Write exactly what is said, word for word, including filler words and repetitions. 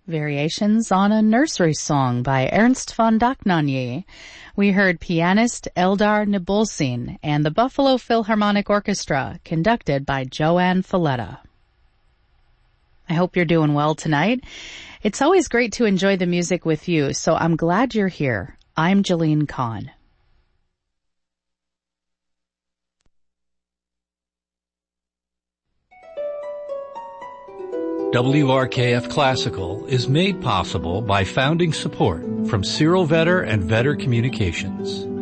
Variations on a Nursery Song by Ernst von Dohnanyi. We heard pianist Eldar Nibulsin and the Buffalo Philharmonic Orchestra, conducted by Joanne Falletta. I hope you're doing well tonight. It's always great to enjoy the music with you, so I'm glad you're here. I'm Jeline Kahn. W R K F Classical is made possible by founding support from Cyril Vetter and Vetter Communications.